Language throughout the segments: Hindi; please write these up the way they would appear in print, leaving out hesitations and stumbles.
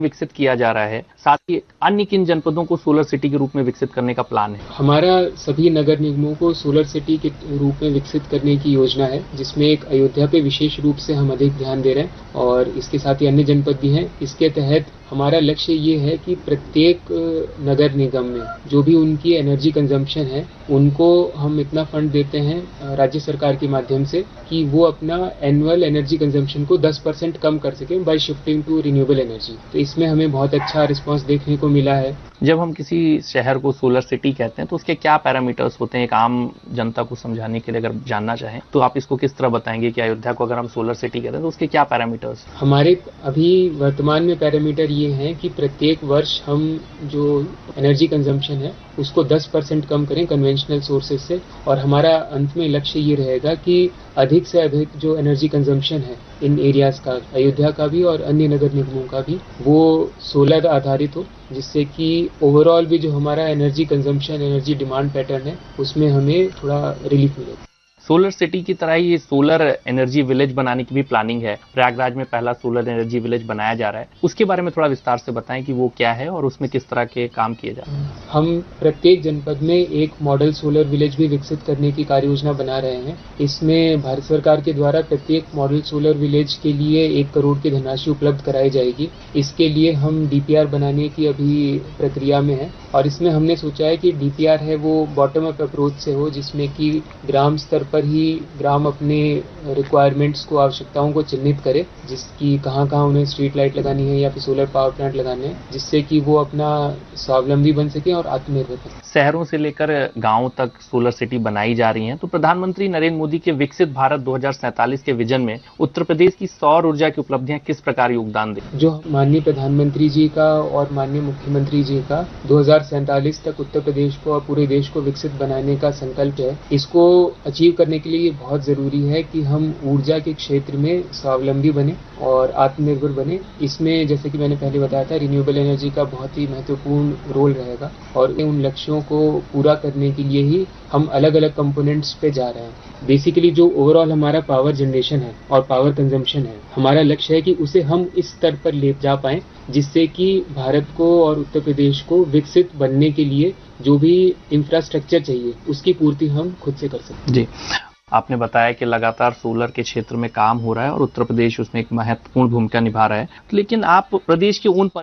विकसित किया जा रहा है, साथ ही अन्य किन जनपदों को सोलर सिटी के रूप में विकसित करने का प्लान है? हमारा सभी नगर निगमों को सोलर सिटी के रूप में विकसित करने की योजना है, जिसमें एक अयोध्या पे विशेष रूप से हम अधिक ध्यान दे रहे हैं और इसके साथ ही अन्य जनपद भी हैं। इसके तहत हमारा लक्ष्य ये है कि प्रत्येक नगर निगम में जो भी उनकी एनर्जी कंजम्पशन है, उनको हम इतना फंड देते हैं राज्य सरकार के माध्यम से कि वो अपना एनुअल एनर्जी कंजम्पशन को 10% कम कर सकें bye shifting to renewable energy. तो इसमें हमें बहुत अच्छा रिस्पांस देखने को मिला है। जब हम किसी शहर को सोलर सिटी कहते हैं तो उसके क्या पैरामीटर्स होते हैं? एक आम जनता को समझाने के लिए अगर जानना चाहें तो आप इसको किस तरह बताएंगे कि अयोध्या को अगर हम सोलर सिटी कहते हैं तो उसके क्या पैरामीटर्स? हमारे अभी वर्तमान में पैरामीटर ये हैं कि प्रत्येक वर्ष हम जो एनर्जी कंजम्पशन है उसको 10% कम करें कन्वेंशनल सोर्सेज से, और हमारा अंत में लक्ष्य ये रहेगा कि अधिक से अधिक जो एनर्जी कंजम्पशन है इन एरियाज का, अयोध्या का भी और अन्य नगर निगमों का भी, वो सोलर आधारित हो, जिससे कि ओवरऑल भी जो हमारा energy consumption, energy demand pattern है उसमें हमें थोड़ा रिलीफ मिलेगा। सोलर सिटी की तरह ही ये सोलर एनर्जी विलेज बनाने की भी प्लानिंग है। प्रयागराज में पहला सोलर एनर्जी विलेज बनाया जा रहा है, उसके बारे में थोड़ा विस्तार से बताएं कि वो क्या है और उसमें किस तरह के काम किए जा रहे हैं। हम प्रत्येक जनपद में एक मॉडल सोलर विलेज भी विकसित करने की कार्य योजना बना रहे हैं। इसमें भारत सरकार के द्वारा प्रत्येक मॉडल सोलर विलेज के लिए 1 करोड़ की धनराशि उपलब्ध कराई जाएगी। इसके लिए हम डीपीआर बनाने की अभी प्रक्रिया में है और इसमें हमने सोचा है कि डीपीआर है वो बॉटम अप अप्रोच से हो, जिसमें कि ग्राम स्तर पर ही ग्राम अपने रिक्वायरमेंट्स को, आवश्यकताओं को चिन्हित करे, जिसकी कहाँ उन्हें स्ट्रीट लाइट लगानी है या फिर सोलर पावर प्लांट लगाने हैं, जिससे कि वो अपना स्वावलंबी बन सके और आत्मनिर्भर बन सके। शहरों से लेकर गांवों तक सोलर सिटी बनाई जा रही है, तो प्रधानमंत्री नरेंद्र मोदी के विकसित भारत 2047 के विजन में उत्तर प्रदेश की सौर ऊर्जा की उपलब्धियां किस प्रकार योगदान दें? जो माननीय प्रधानमंत्री जी का और माननीय मुख्यमंत्री जी का 2047 तक उत्तर प्रदेश को और पूरे देश को विकसित बनाने का संकल्प है, इसको अचीव करने के लिए बहुत जरूरी है कि हम ऊर्जा के क्षेत्र में स्वावलंबी बने और आत्मनिर्भर बने। इसमें जैसे कि मैंने पहले बताया था, रिन्यूएबल एनर्जी का बहुत ही महत्वपूर्ण रोल रहेगा और उन लक्ष्यों को पूरा करने के लिए ही हम अलग अलग कंपोनेंट्स पे जा रहे हैं। बेसिकली जो ओवरऑल हमारा पावर जनरेशन है और पावर कंजम्पशन है, हमारा लक्ष्य है कि उसे हम इस स्तर पर ले जा पाएं जिससे कि भारत को और उत्तर प्रदेश को विकसित बनने के लिए जो भी इंफ्रास्ट्रक्चर चाहिए उसकी पूर्ति हम खुद से कर सकते हैं। जी, आपने बताया कि लगातार सोलर के क्षेत्र में काम हो रहा है और उत्तर प्रदेश उसमें एक महत्वपूर्ण भूमिका निभा रहा है, लेकिन आप प्रदेश के उन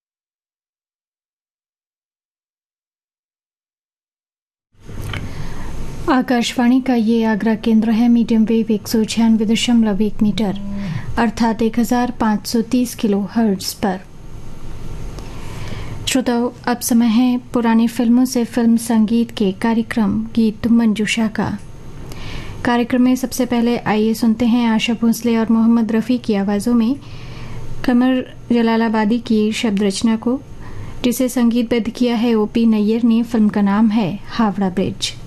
आकाशवाणी का ये आगरा केंद्र है। मीडियम वेव 196.1 मीटर अर्थात 1530 किलो हर्ट्ज पर। श्रोताओं, अब समय है पुरानी फिल्मों से फिल्म संगीत के कार्यक्रम गीत मंजूषा का। कार्यक्रम में सबसे पहले आइए सुनते हैं आशा भोसले और मोहम्मद रफ़ी की आवाज़ों में कमर जलालाबादी की शब्द रचना को, जिसे संगीतबद्ध किया है ओपी नैयर ने। फिल्म का नाम है हावड़ा ब्रिज।